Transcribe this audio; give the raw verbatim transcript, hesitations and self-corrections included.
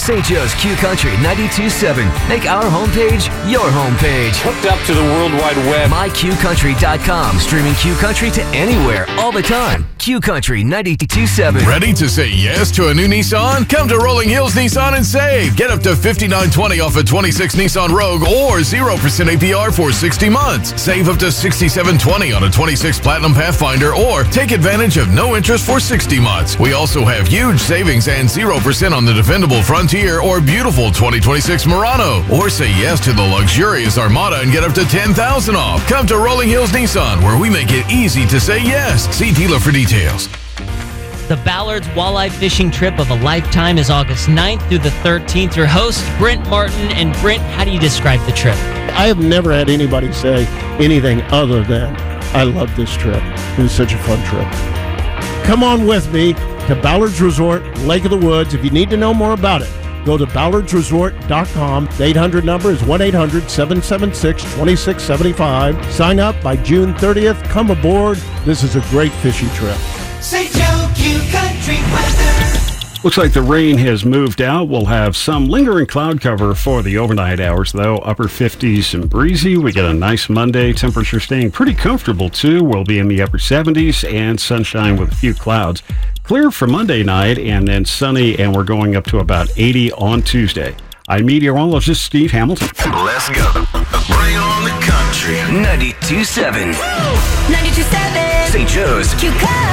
Saint Joe's Q Country ninety-two point seven. Make our homepage your homepage. Hooked up to the World Wide Web. my q country dot com. Streaming Q Country to anywhere, all the time. Q Country ninety-two point seven. Ready to say yes to a new Nissan? Come to Rolling Hills Nissan and save. Get up to fifty-nine twenty off a twenty-six Nissan Rogue or zero percent A P R for sixty months. Save up to sixty-seven twenty on a twenty-six Platinum Pathfinder or take advantage of no interest for sixty months. We also have huge savings and zero percent on the dependable Frontier or beautiful twenty twenty-six Murano. Or say yes to the luxurious Armada and get up to ten thousand off. Come to Rolling Hills Nissan, where we make it easy to say yes. See dealer for details. The Ballard's Walleye Fishing Trip of a Lifetime is August ninth through the thirteenth. Your host, Brent Martin. And Brent, how do you describe the trip? I have never had anybody say anything other than, I love this trip. It was such a fun trip. Come on with me to Ballard's Resort, Lake of the Woods. If you need to know more about it, go to ballards resort dot com. The eight hundred number is one eight hundred seven seven six two six seven five. Sign up by June thirtieth. Come aboard. This is a great fishing trip. Saint Joe Q Country weather. Looks like the rain has moved out. We'll have some lingering cloud cover for the overnight hours, though. Upper fifties and breezy. We get a nice Monday. Temperature staying pretty comfortable, too. We'll be in the upper seventies and sunshine with a few clouds. Clear for Monday night and then sunny, and we're going up to about eighty on Tuesday. I'm meteorologist Steve Hamilton. Let's go. Bring on the country. ninety-two point seven. ninety-two point seven. Saint Joe's Q Country.